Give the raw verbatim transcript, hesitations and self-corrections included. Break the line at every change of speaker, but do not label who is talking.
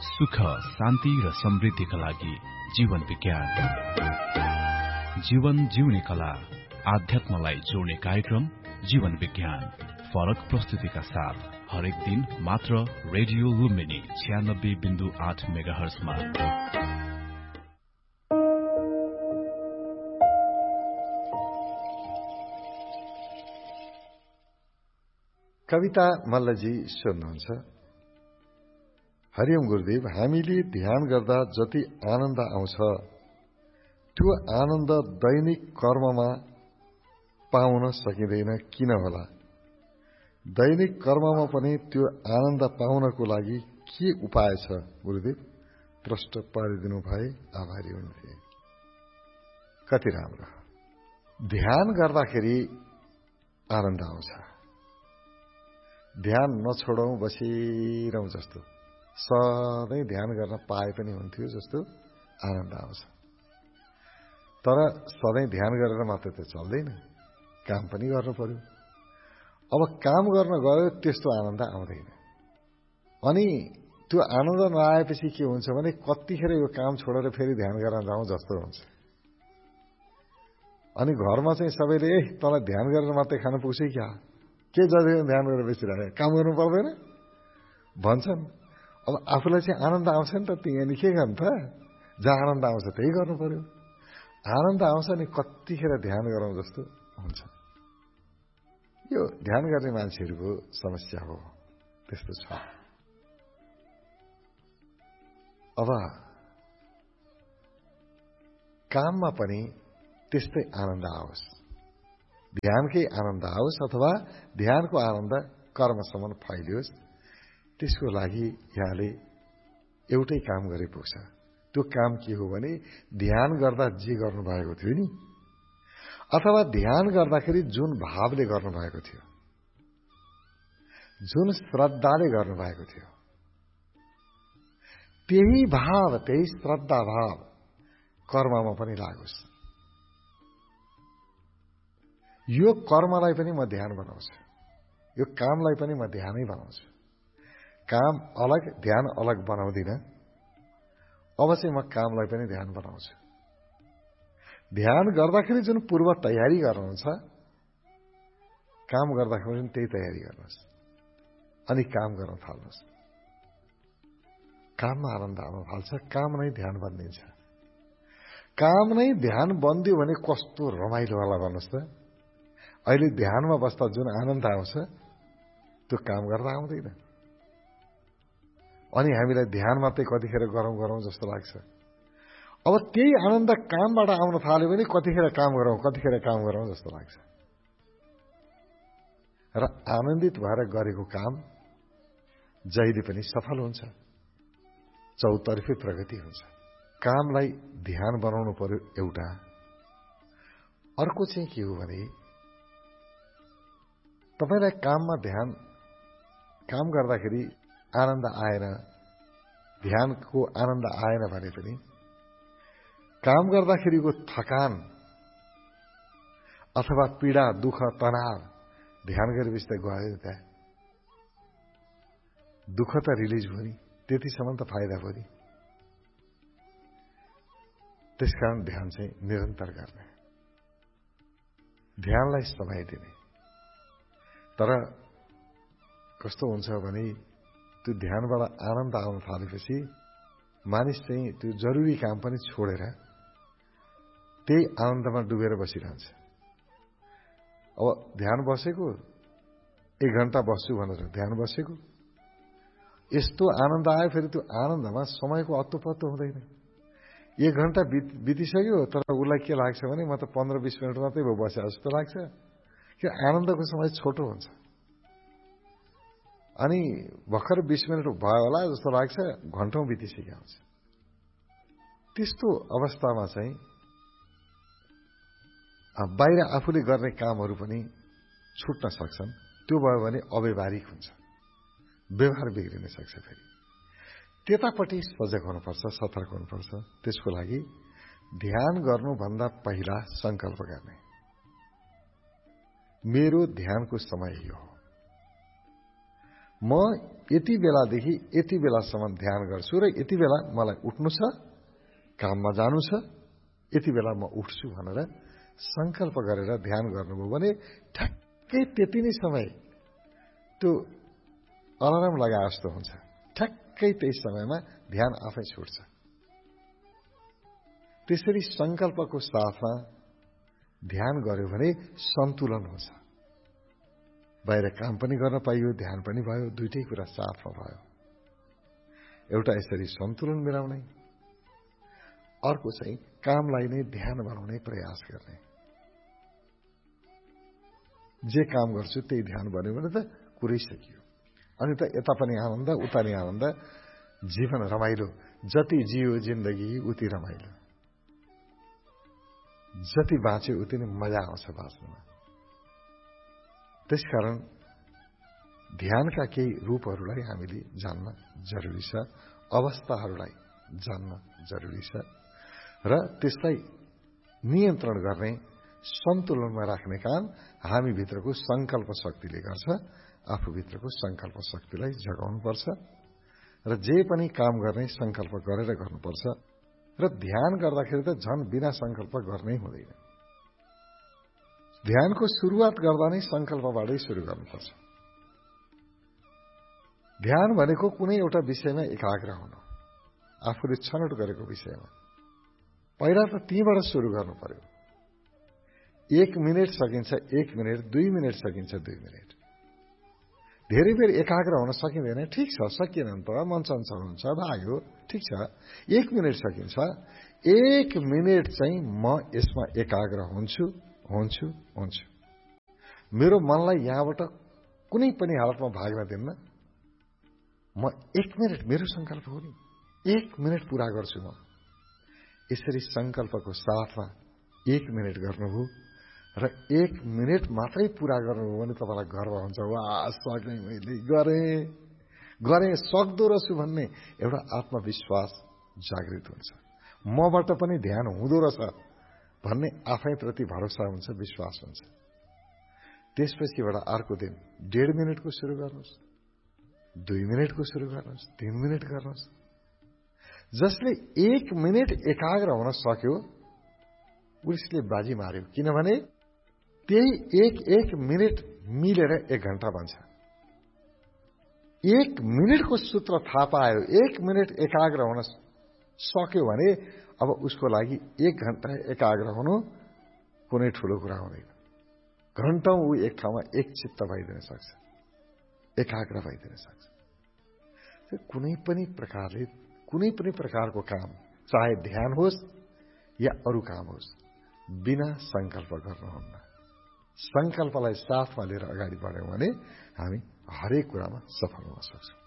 सुख, शान्ति र समृद्धिका लागि जीवन विज्ञान। जीवन जिउने कला, आध्यात्मलाई जोड्ने कार्यक्रम जीवन विज्ञान। फरक प्रस्तुतिका साथ हरेक दिन मात्र रेडियो लुम्बिनी छियानब्बे बिन्दु आठ मेगाहर्जमा।
कविता मल्लजी सोध्नुहुन्छ, हरिओम गुरुदेव, हामीले ध्यान गर्दा जति आनन्द आउँछ त्यो आनन्द दैनिक कर्ममा पाउन सकिँदैन, किन होला? दैनिक कर्ममा पनि त्यो आनन्द पाउनको लागि के उपाय छ गुरुदेव? प्रश्न पारिदिनु भए आभारी हुन्थे। कति राम्रो। ध्यान गर्दाखेरि आनन्द आउँछ। ध्यान नछोडौं, बसिरहँ जस्तो, सधैँ ध्यान गर्न पाए पनि हुन्थ्यो जस्तो आनन्द आउँछ। तर सधैँ ध्यान गरेर मात्र त चल्दैन, काम पनि गर्नु पर्यो। अब काम गर्न गयो त्यस्तो आनन्द आउँदैन। अनि त्यो आनन्द नआएपछि के हुन्छ भने कतिखेर यो काम छोडेर फेरि ध्यान गर्न जाउँ जस्तो हुन्छ। अनि घरमा चाहिँ सबैले ए तँलाई ध्यान गरेर मात्रै खान पुग्छ क्या, के जति ध्यान गरेर बसिरहे, काम गर्नु पर्दैन भन्छन्। अब आफूलाई चाहिँ आनन्द आउँछ नि त, तिमी के गर्नु त? जहाँ आनन्द आउँछ त्यही गर्नु पर्यो। आनन्द आउँछ नि कतिखेर ध्यान गरौँ जस्तो हुन्छ। यो ध्यान गर्ने मान्छेहरूको समस्या हो, त्यस्तो छ। अब काममा पनि त्यस्तै आनन्द आओस्, ध्यानकै आनन्द आओस् अथवा ध्यानको आनन्द कर्मसम्म फैलियोस्, त्यसको लागि यहाँले एउटै काम गरे पुग्छ। त्यो काम के हो भने ध्यान गर्दा जे गर्नुभएको थियो नि, अथवा ध्यान गर्दाखेरि जुन भावले गर्नुभएको थियो, जुन श्रद्धाले गर्नुभएको थियो, त्यही भाव, त्यही श्रद्धा भाव कर्ममा पनि लागोस्। यो कर्मलाई पनि म ध्यान बनाउँछु, यो कामलाई पनि म ध्यानै बनाउँछु। काम अलग, ध्यान अलग बनाउँदिन। अब चाहिँ म कामलाई पनि ध्यान बनाउँछु। ध्यान गर्दाखेरि जुन पूर्व तयारी गर्नुहुन्छ, काम गर्दाखेरि पनि त्यही तयारी गर्नुहोस्। अनि काम गर्न थाल्नुहोस्। काममा आनन्द आउन थाल्छ, काम नै ध्यान बनिन्छ। काम नै ध्यान बन्दियो भने कस्तो रमाइलो होला भन्नुहोस् त। अहिले ध्यानमा बस्दा जुन आनन्द आउँछ त्यो काम गर्दा आउँदैन। अनि हामीलाई ध्यान मात्रै कतिखेर गरौँ गरौँ जस्तो लाग्छ। अब त्यही आनन्द कामबाट आउन थाल्यो भने कतिखेर काम गरौँ कतिखेर काम गरौँ जस्तो लाग्छ। र आनन्दित भएर गरेको काम जहिले पनि सफल हुन्छ, चौतर्फी प्रगति हुन्छ। कामलाई ध्यान बनाउनु पर्यो एउटा। अर्को चाहिँ के हो भने तपाईलाई काममा ध्यान, काम गर्दाखेरि आनन्द आएन, ध्यानको आनन्द आएन भने पनि काम गर्दाखेरिको थकान अथवा पीडा, दुःख, तनाव ध्यान गरेपछि त गयो त। दुःख त रिलिज भयो नि, त्यतिसम्म त फाइदा भयो नि। त्यसकारण ध्यान चाहिँ निरन्तर गर्ने, ध्यानलाई समय दिने। तर कस्तो हुन्छ भने त्यो ध्यानबाट आनन्द आउन थालेपछि मानिस चाहिँ त्यो जरुरी काम पनि छोडेर त्यही आनन्दमा डुबेर बसिरहन्छ। अब ध्यान बसेको, एक घण्टा बस्छु भनेर ध्यान बसेको, यस्तो आनन्द आयो फेरि त्यो आनन्दमा समयको अत्तो पत्तो हुँदैन। एक घण्टा बित बितिसक्यो तर उसलाई के लाग्छ भने म त पन्ध्र बिस मिनट मात्रै भयो बसे जस्तो लाग्छ। कि आनन्दको समय छोटो हुन्छ। अनि भर्खर बिस मिनट भयो होला जस्तो लाग्छ, घन्टौं बितिसक्यो हुन्छ। त्यस्तो अवस्थामा चाहिँ बाहिर आफूले गर्ने कामहरू पनि छुट्न सक्छन्। त्यो भयो भने अव्यवहारिक हुन्छ, व्यवहार बिग्रिन सक्छ। फेरि त्यतापट्टि सजग हुनुपर्छ, सतर्क हुनुपर्छ। त्यसको लागि ध्यान गर्नुभन्दा पहिला संकल्प गर्ने, मेरो ध्यानको समय यो हो। म यति बेलादेखि यति बेलासम्म ध्यान गर्छु र यति बेला मलाई उठ्नु छ, काममा जानु छ, यति बेला म उठ्छु भनेर संकल्प गरेर ध्यान गर्नुभयो भने ठ्याक्कै त्यति नै समय त्यो अलार्म लगाए जस्तो हुन्छ। ठ्याक्कै त्यही समयमा ध्यान आफै छुट्छ। त्यसरी संकल्पको साथमा ध्यान गर्यो भने सन्तुलन हुन्छ। बाहिर काम पनि गर्न पाइयो, ध्यान पनि भयो, दुईटै कुरा साथमा भयो। एउटा यसरी सन्तुलन मिलाउने, अर्को चाहिँ कामलाई नै ध्यान बनाउने प्रयास गर्ने। जे काम गर्छु त्यही ध्यान बन्यो भने त कुरै सकियो। अनि त यता पनि आनन्द, उता नि आनन्द, जीवन रमाइलो। जति जियो जिन्दगी उति रमाइलो, जति बाँच्यो उति नै मजा आउँछ बाँच्नुमा। त्यसकारण ध्यानका केही रूपहरूलाई हामीले जान्न जरुरी छ, अवस्थाहरूलाई जान्न जरुरी छ र त्यसलाई नियन्त्रण गर्ने, सन्तुलनमा राख्ने काम हामी भित्रको संकल्प शक्तिले गर्छ। आफूभित्रको संकल्प शक्तिलाई जगाउनुपर्छ र जे पनि काम गर्ने संकल्प गरेर गर्नुपर्छ। र ध्यान गर्दाखेरि त झन् बिना संकल्प गर्नै हुँदैन। ध्यानको सुरुवात गर्दा नै संकल्पबाटै सुरु गर्नुपर्छ। ध्यान भनेको कुनै एउटा विषयमा एकाग्र हुनु, आफूले छनौट गरेको विषयमा। पहिला त त्यहीबाट सुरु गर्नु पर्यो। एक मिनट सकिन्छ एक मिनट, दुई मिनट सकिन्छ दुई मिनट। धेरै बेर एकाग्र हुन सकिँदैन, ठिक छ, सकिएन त मन चञ्चल हुन्छ, भाग्यो, ठिक छ। एक मिनट सकिन्छ, एक मिनट चाहिँ म यसमा एकाग्र हुन्छु हुन्छु हुन्छु मेरो मनलाई यहाँबाट कुनै पनि हालतमा भाग्न दिन्न। म एक मिनट, मेरो संकल्प हो नि, एक मिनट पूरा गर्छु म। यसरी संकल्पको साथमा एक मिनट गर्नुभयो र एक मिनट मात्रै पूरा गर्नुभयो भने तपाईँलाई गर्व हुन्छ। वाह, सकेँ, मैले गरेँ गरेँ सक्दो रहेछु भन्ने एउटा आत्मविश्वास जागृत हुन्छ। मबाट पनि ध्यान हुँदो रहेछ भन्ने आफैप्रति भरोसा हुन्छ, विश्वास हुन्छ। त्यसपछिबाट अर्को दिन डेढ मिनटको सुरु गर्नुहोस्, दुई मिनटको सुरु गर्नुहोस्, तीन मिनट गर्नुहोस्। जसले एक मिनट एकाग्र हुन सक्यो उसले बाजी मार्यो। किनभने त्यही एक एक मिनट मिलेर एक घण्टा बन्छ। एक मिनटको सूत्र थाहा पायो, एक मिनट एकाग्र हुन सक्यो भने अब उसको लागि एक घण्टा एकाग्र हुनु कुनै ठुलो कुरा हुँदैन। घण्टौं ऊ एक ठाउँमा एक चित्त भइदिन सक्छ, एकाग्र भइदिन सक्छ। कुनै पनि प्रकारले कुनै पनि प्रकारको काम, चाहे ध्यान होस् या अरू काम होस्, बिना संकल्प गर्नुहुन्न। संकल्पलाई साथमा लिएर अगाडि बढ्यौं भने हामी हरेक कुरामा सफल हुन सक्छौं।